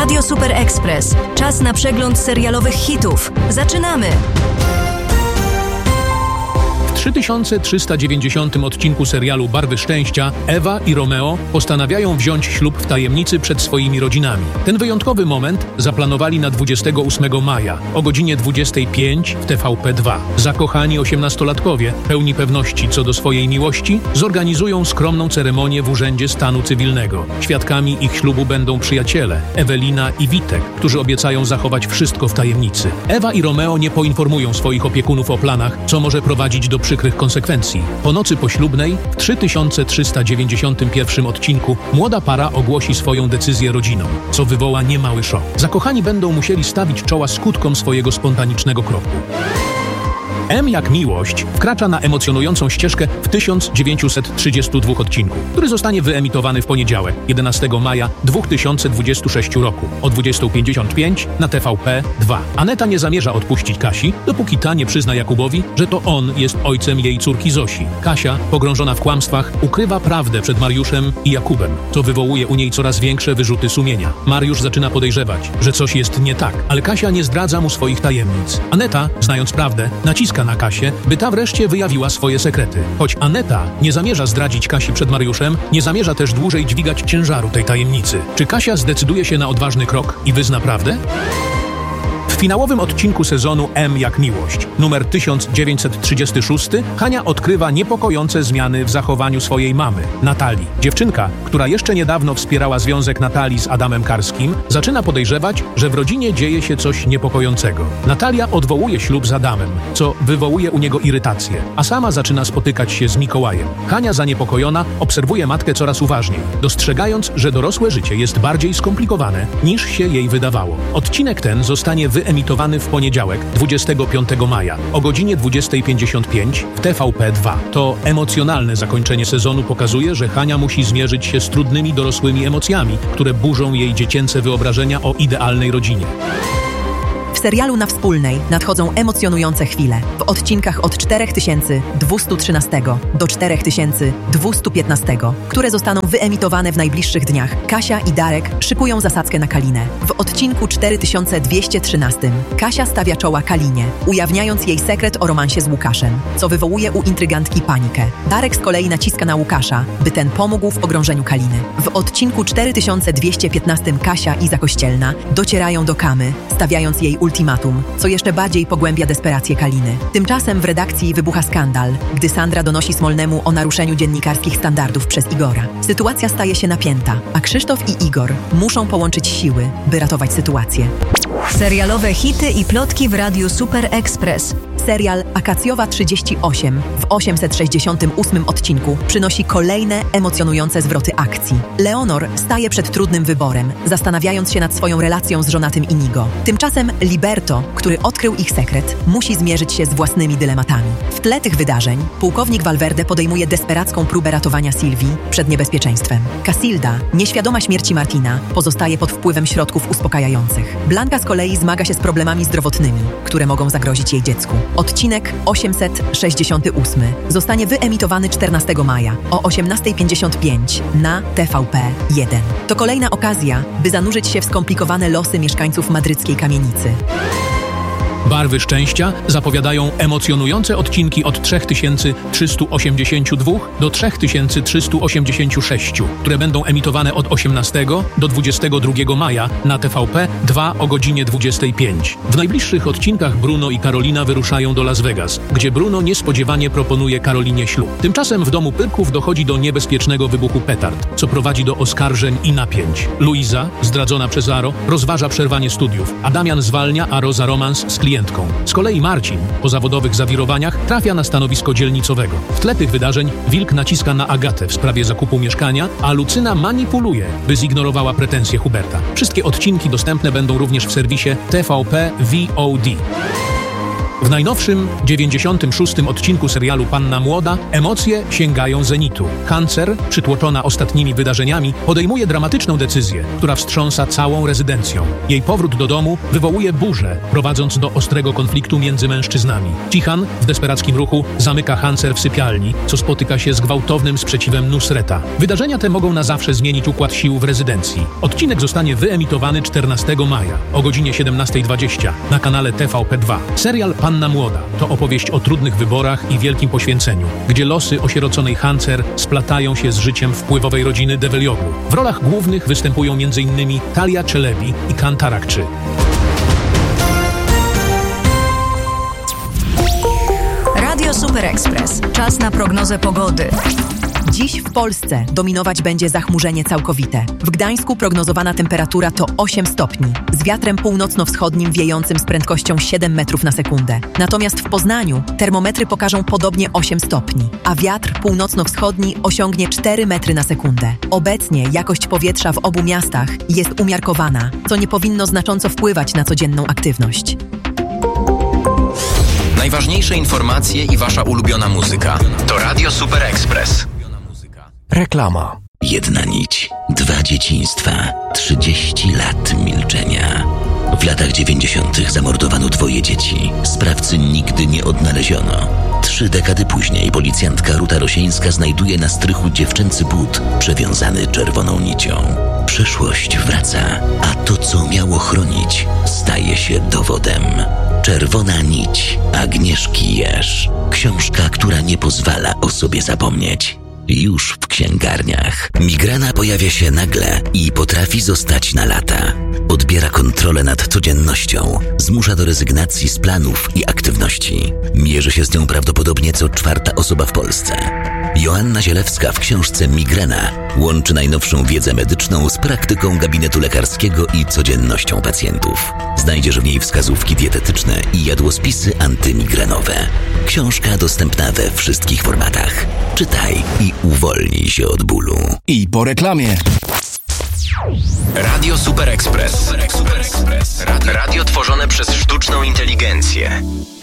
Radio Super Express. Czas na przegląd serialowych hitów. Zaczynamy! W 3390 odcinku serialu Barwy Szczęścia Ewa i Romeo postanawiają wziąć ślub w tajemnicy przed swoimi rodzinami. Ten wyjątkowy moment zaplanowali na 28 maja o godzinie 25 w TVP2. Zakochani 18-latkowie, pełni pewności co do swojej miłości, zorganizują skromną ceremonię w Urzędzie Stanu Cywilnego. Świadkami ich ślubu będą przyjaciele Ewelina i Witek, którzy obiecają zachować wszystko w tajemnicy. Ewa i Romeo nie poinformują swoich opiekunów o planach, co może prowadzić do przykrych konsekwencji. Po nocy poślubnej, w 3391 odcinku, młoda para ogłosi swoją decyzję rodzinom, co wywoła niemały szok. Zakochani będą musieli stawić czoła skutkom swojego spontanicznego kroku. M jak miłość wkracza na emocjonującą ścieżkę w 1932 odcinku, który zostanie wyemitowany w poniedziałek, 11 maja 2026 roku o 20:55 na TVP2. Aneta nie zamierza odpuścić Kasi, dopóki ta nie przyzna Jakubowi, że to on jest ojcem jej córki Zosi. Kasia, pogrążona w kłamstwach, ukrywa prawdę przed Mariuszem i Jakubem, co wywołuje u niej coraz większe wyrzuty sumienia. Mariusz zaczyna podejrzewać, że coś jest nie tak, ale Kasia nie zdradza mu swoich tajemnic. Aneta, znając prawdę, naciska na Kasię, by ta wreszcie wyjawiła swoje sekrety. Choć Aneta nie zamierza zdradzić Kasi przed Mariuszem, nie zamierza też dłużej dźwigać ciężaru tej tajemnicy. Czy Kasia zdecyduje się na odważny krok i wyzna prawdę? W finałowym odcinku sezonu M jak miłość, numer 1936, Hania odkrywa niepokojące zmiany w zachowaniu swojej mamy, Natalii. Dziewczynka, która jeszcze niedawno wspierała związek Natalii z Adamem Karskim, zaczyna podejrzewać, że w rodzinie dzieje się coś niepokojącego. Natalia odwołuje ślub z Adamem, co wywołuje u niego irytację, a sama zaczyna spotykać się z Mikołajem. Hania, zaniepokojona, obserwuje matkę coraz uważniej, dostrzegając, że dorosłe życie jest bardziej skomplikowane, niż się jej wydawało. Odcinek ten zostanie wyemitowany w poniedziałek, 25 maja, o godzinie 20:55 w TVP2. To emocjonalne zakończenie sezonu pokazuje, że Hania musi zmierzyć się z trudnymi dorosłymi emocjami, które burzą jej dziecięce wyobrażenia o idealnej rodzinie. W serialu Na Wspólnej nadchodzą emocjonujące chwile. W odcinkach od 4213 do 4215, które zostaną wyemitowane w najbliższych dniach, Kasia i Darek szykują zasadzkę na Kalinę. W odcinku 4213 Kasia stawia czoła Kalinie, ujawniając jej sekret o romansie z Łukaszem, co wywołuje u intrygantki panikę. Darek z kolei naciska na Łukasza, by ten pomógł w pogrążeniu Kaliny. W odcinku 4215 Kasia i Zakościelna docierają do Kamy, stawiając jej ultimatum, co jeszcze bardziej pogłębia desperację Kaliny. Tymczasem w redakcji wybucha skandal, gdy Sandra donosi Smolnemu o naruszeniu dziennikarskich standardów przez Igora. Sytuacja staje się napięta, a Krzysztof i Igor muszą połączyć siły, by ratować sytuację. Serialowe hity i plotki w Radiu Super Express. Serial Akacjowa 38 w 868 odcinku przynosi kolejne emocjonujące zwroty akcji. Leonor staje przed trudnym wyborem, zastanawiając się nad swoją relacją z żonatym Inigo. Tymczasem Liberto, który odkrył ich sekret, musi zmierzyć się z własnymi dylematami. W tle tych wydarzeń pułkownik Valverde podejmuje desperacką próbę ratowania Sylwii przed niebezpieczeństwem. Casilda, nieświadoma śmierci Martina, pozostaje pod wpływem środków uspokajających. Blanka z kolei zmaga się z problemami zdrowotnymi, które mogą zagrozić jej dziecku. Odcinek 868 zostanie wyemitowany 14 maja o 18:55 na TVP1. To kolejna okazja, by zanurzyć się w skomplikowane losy mieszkańców madryckiej kamienicy. Barwy Szczęścia zapowiadają emocjonujące odcinki od 3382 do 3386, które będą emitowane od 18 do 22 maja na TVP2 o godzinie 25. W najbliższych odcinkach Bruno i Karolina wyruszają do Las Vegas, gdzie Bruno niespodziewanie proponuje Karolinie ślub. Tymczasem w domu Pyrków dochodzi do niebezpiecznego wybuchu petard, co prowadzi do oskarżeń i napięć. Luiza, zdradzona przez Aro, rozważa przerwanie studiów, a Damian zwalnia Aro za romans z klientem. Z kolei Marcin, po zawodowych zawirowaniach, trafia na stanowisko dzielnicowego. W tle tych wydarzeń Wilk naciska na Agatę w sprawie zakupu mieszkania, a Lucyna manipuluje, by zignorowała pretensje Huberta. Wszystkie odcinki dostępne będą również w serwisie TVP VOD. W najnowszym, 96. odcinku serialu Panna Młoda emocje sięgają zenitu. Hancer, przytłoczona ostatnimi wydarzeniami, podejmuje dramatyczną decyzję, która wstrząsa całą rezydencją. Jej powrót do domu wywołuje burzę, prowadząc do ostrego konfliktu między mężczyznami. Cihan w desperackim ruchu zamyka Hancer w sypialni, co spotyka się z gwałtownym sprzeciwem Nusreta. Wydarzenia te mogą na zawsze zmienić układ sił w rezydencji. Odcinek zostanie wyemitowany 14 maja o godzinie 17:20 na kanale TVP2. Serial Panna Młoda to opowieść o trudnych wyborach i wielkim poświęceniu, gdzie losy osieroconej Hancer splatają się z życiem wpływowej rodziny Develioglu. W rolach głównych występują m.in. Talia Czelebi i Kan Tarakczy. Radio Super Express. Czas na prognozę pogody. Dziś w Polsce dominować będzie zachmurzenie całkowite. W Gdańsku prognozowana temperatura to 8 stopni, z wiatrem północno-wschodnim wiejącym z prędkością 7 metrów na sekundę. Natomiast w Poznaniu termometry pokażą podobnie 8 stopni, a wiatr północno-wschodni osiągnie 4 metry na sekundę. Obecnie jakość powietrza w obu miastach jest umiarkowana, co nie powinno znacząco wpływać na codzienną aktywność. Najważniejsze informacje i wasza ulubiona muzyka to Radio Super Express. Reklama. Jedna nić, 2 dzieciństwa, 30 lat milczenia. W latach 90. zamordowano 2 dzieci. Sprawcy nigdy nie odnaleziono. 3 dekady później policjantka Ruta Rosieńska znajduje na strychu dziewczęcy but przewiązany czerwoną nicią. Przeszłość wraca, a to, co miało chronić, staje się dowodem. Czerwona nić Agnieszki Jerz. Książka, która nie pozwala o sobie zapomnieć. Już w księgarniach. Migrena pojawia się nagle i potrafi zostać na lata. Odbiera kontrolę nad codziennością, zmusza do rezygnacji z planów i aktywności. Mierzy się z nią prawdopodobnie co 4. osoba w Polsce. Joanna Zielewska w książce Migrena łączy najnowszą wiedzę medyczną z praktyką gabinetu lekarskiego i codziennością pacjentów. Znajdziesz w niej wskazówki dietetyczne i jadłospisy antymigrenowe. Książka dostępna we wszystkich formatach. Czytaj i uwolnij się od bólu. I po reklamie. Radio Super Express. Radio tworzone przez sztuczną inteligencję.